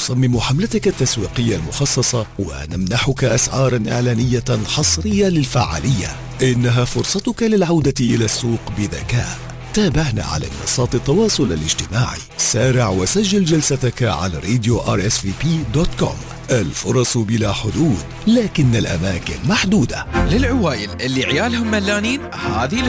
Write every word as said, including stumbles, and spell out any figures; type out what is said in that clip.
نصمم حملتك التسويقية المخصصة ونمنحك أسعارا إعلانية حصرية للفعالية. إنها فرصتك للعودة إلى السوق بذكاء. تابعنا على منصات التواصل الاجتماعي. سارع وسجل جلستك على راديو آر إس في بي دوت كوم. الفرص بلا حدود، لكن الأماكن محدودة. للعوائل اللي عيالهم ملانين، هذه